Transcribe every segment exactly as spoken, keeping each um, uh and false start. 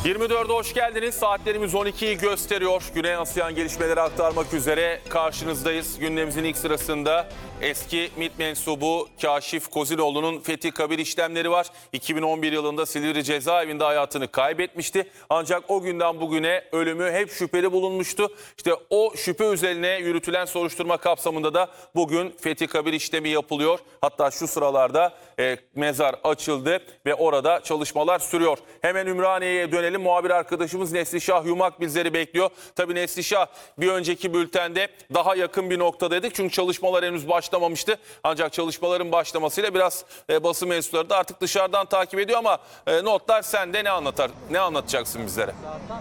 yirmi dörde hoş geldiniz. Saatlerimiz on ikiyi gösteriyor. Güney Asya'nın gelişmeleri aktarmak üzere karşınızdayız. Gündemimizin ilk sırasında eski MİT mensubu Kaşif Kozinoğlu'nun Fethi Kabir işlemleri var. iki bin on bir yılında Silivri cezaevinde hayatını kaybetmişti. Ancak o günden bugüne ölümü hep şüpheli bulunmuştu. İşte o şüphe üzerine yürütülen soruşturma kapsamında da bugün Fethi Kabir işlemi yapılıyor. Hatta şu sıralarda e, mezar açıldı ve orada çalışmalar sürüyor. Hemen Ümraniye'ye dönelim. Muhabir arkadaşımız Neslişah Yumak bizleri bekliyor. Tabii Neslişah, bir önceki bültende daha yakın bir noktadaydık. Çünkü çalışmalar henüz başlamamıştı. Ancak çalışmaların başlamasıyla biraz e, basın mensupları da artık dışarıdan takip ediyor ama e, notlar sende, ne anlatar, ne anlatacaksın bizlere?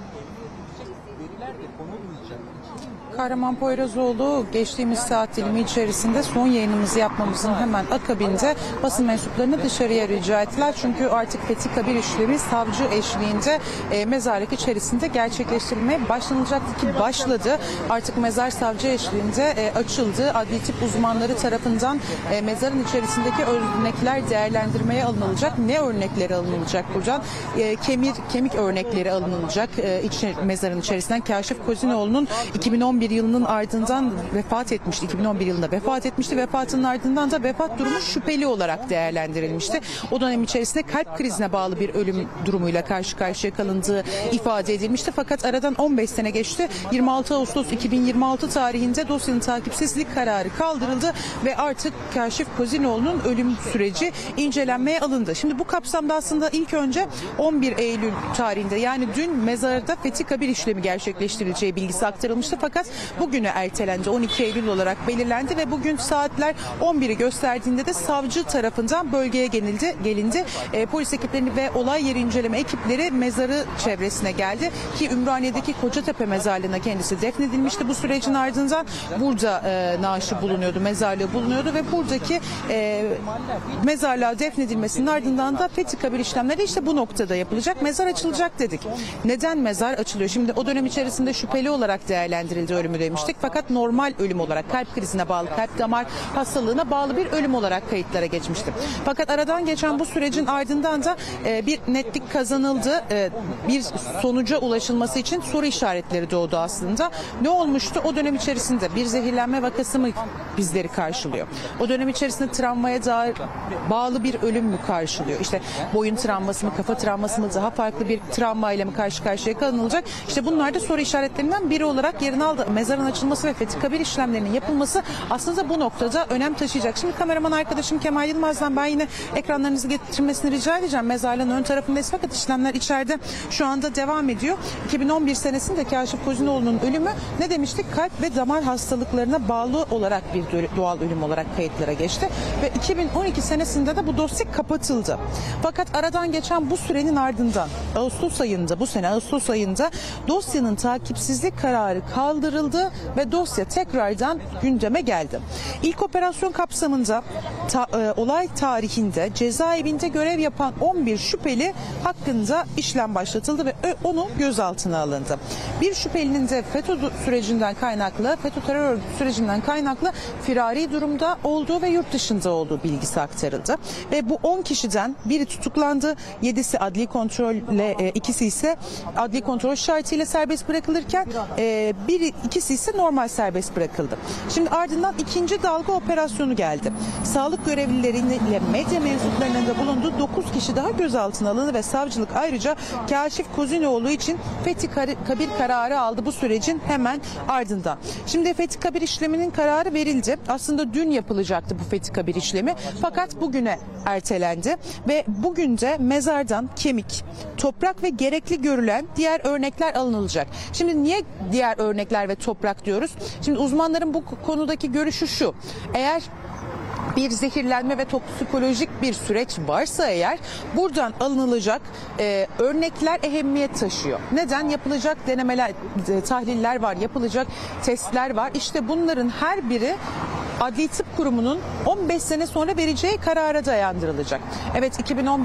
Kahraman Poyrazoğlu geçtiğimiz saat dilimi içerisinde son yayınımızı yapmamızın hemen akabinde basın mensuplarını dışarıya rica ettiler. Çünkü artık Fethi Kabir işlemi savcı eşliğinde e, mezarlık içerisinde gerçekleştirilmeye başlanılacaktı ki başladı. Artık mezar savcı eşliğinde e, açıldı. Adli tıp uzmanları tarafından e, mezarın içerisindeki örnekler değerlendirmeye alınacak. Ne örnekleri alınacak buradan? E, kemir, kemik örnekleri alınacak e, içi, mezarın içerisinden. Kaşif Kozinoğlu'nun iki bin on bir yılının ardından vefat etmişti. iki bin on bir yılında vefat etmişti. Vefatının ardından da vefat durumu şüpheli olarak değerlendirilmişti. O dönem içerisinde kalp krizine bağlı bir ölüm durumuyla karşı karşıya kalındığı ifade edilmişti. Fakat aradan on beş sene geçti. yirmi altı Ağustos iki bin yirmi altı tarihinde dosyanın takipsizlik kararı kaldırıldı ve artık Kaşif Kozinoğlu'nun ölüm süreci incelenmeye alındı. Şimdi bu kapsamda aslında ilk önce on bir Eylül tarihinde, yani dün mezarda Fethi Kabir işlemi gerçekleştirileceği bilgisi aktarılmıştı. Fakat bugüne ertelendi. on iki Eylül olarak belirlendi ve bugün saatler on biri gösterdiğinde de savcı tarafından bölgeye gelindi. gelindi. E, polis ekiplerini ve olay yeri inceleme ekipleri mezarı çevresine geldi ki Ümraniye'deki Kocatepe mezarlığına kendisi defnedilmişti. Bu sürecin ardından burada e, naaşı bulunuyordu, mezarlığı bulunuyordu ve buradaki e, mezarlığa defnedilmesinin ardından da Fethi Kabir işlemleri işte bu noktada yapılacak. Mezar açılacak dedik. Neden mezar açılıyor? Şimdi o dönem içerisinde şüpheli olarak değerlendirildi ölümü demiştik. Fakat normal ölüm olarak, kalp krizine bağlı, kalp damar hastalığına bağlı bir ölüm olarak kayıtlara geçmişti. Fakat aradan geçen bu sürecin ardından da e, bir netlik kazanıldı. E, bir sonuca ulaşılması için soru işaretleri doğdu aslında. Ne olmuştu? O dönem içerisinde bir zehirlenme vakası mı bizleri karşılıyor? O dönem içerisinde travmaya dair bağlı bir ölüm mü karşılıyor? İşte boyun travması mı, kafa travması mı, daha farklı bir travma ile mi karşı karşıya kalınılacak? İşte bunlar da soru işaretlerinden biri olarak yerini aldı. Mezarın açılması ve Fethi Kabir işlemlerinin yapılması aslında bu noktada önem taşıyacak. Şimdi kameraman arkadaşım Kemal Yılmaz'dan ben yine ekranlarınızı getirmesini rica edeceğim. Mezarlığın ön tarafındayız fakat işlemler içeride şu anda devam ediyor. iki bin on bir senesinde Kaşif Kozinoğlu'nun ölümü ne demiştik? Kalp ve damar hastalıklarına bağlı olarak bir doğal ölüm olarak kayıtlara geçti ve iki bin on iki senesinde de bu dosya kapatıldı. Fakat aradan geçen bu sürenin ardından Ağustos ayında, bu sene Ağustos ayında dosyanın takipsizlik kararı kaldırıldı ve dosya tekrardan gündeme geldi. İlk operasyon kapsamında ta, e, olay tarihinde cezaevinde görev yapan on bir şüpheli hakkında işlem başlatıldı ve onun gözaltına alındı. Bir şüphelinin de FETÖ sürecinden kaynaklı, FETÖ terör örgütü sürecinden kaynaklı firari durumda olduğu ve yurt dışında olduğu bilgisi aktarıldı. Ve bu on kişiden biri tutuklandı, yedisi adli kontrolle, e, ikisi ise adli kontrol şartıyla serbest bırakılırken e, biri ikisi ise normal serbest bırakıldı. Şimdi ardından ikinci dalga operasyonu geldi. Sağlık görevlileriyle medya mensuplarının da bulunduğu dokuz kişi daha gözaltına alındı ve savcılık ayrıca Kaşif Kozinoğlu için Fethi Kabir kararı aldı bu sürecin hemen ardından. Şimdi Fethi Kabir işleminin kararı verildi. Aslında dün yapılacaktı bu Fethi Kabir işlemi fakat bugüne ertelendi ve bugün de mezardan kemik, toprak ve gerekli görülen diğer örnekler alınılacak. Şimdi niye diğer örnekler ve toprak diyoruz? Şimdi uzmanların bu konudaki görüşü şu: eğer bir zehirlenme ve toksikolojik bir süreç varsa eğer buradan alınılacak e, örnekler ehemmiyet taşıyor. Neden? Yapılacak denemeler, e, tahliller var, yapılacak testler var. İşte bunların her biri Adli Tıp Kurumu'nun on beş sene sonra vereceği karara dayandırılacak. Evet, iki bin on bir